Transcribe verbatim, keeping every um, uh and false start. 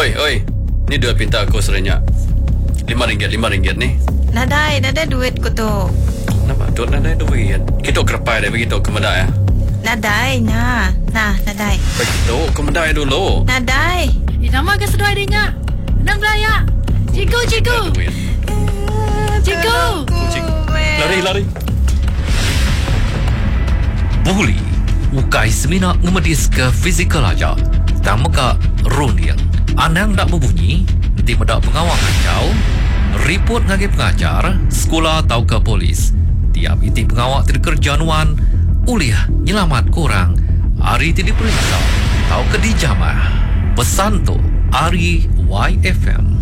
Oi, oi. Ni duit pinta aku serenyak. Lima ringgit, lima ringgit ni. Nadai, nadai duit ko to. Kenapa? Duk nadai duit. Kita kerepai dah begitu ke medai ya. Nadai, na. Nah, nadai. Begitu, ke medai dulu. Nadai. Eh, nama ke sedoi dengar. Nang belaya. Cikgu, cikgu. Cikgu. Lari, lari. Buli, ukai semina ngemedis ke fizikal aja. Tak meka runian. Anang tak berbunyi, nanti pada pengawal kacau, report ngagi pengajar, sekolah atau ke polis. Tiap iti pengawal terkerja nuan, uliah nyelamat korang. Hari tidak diperiksa, atau ke dijamah. Pesan tu, Ari Y F M.